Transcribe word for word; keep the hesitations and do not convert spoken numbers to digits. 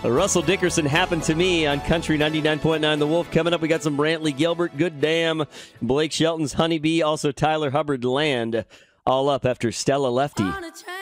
Russell Dickerson happened to me on Country ninety-nine point nine The Wolf. Coming up, we got some Brantley Gilbert, Good Damn, Blake Shelton's Honeybee, also Tyler Hubbard, Land. All up after Stella Lefty.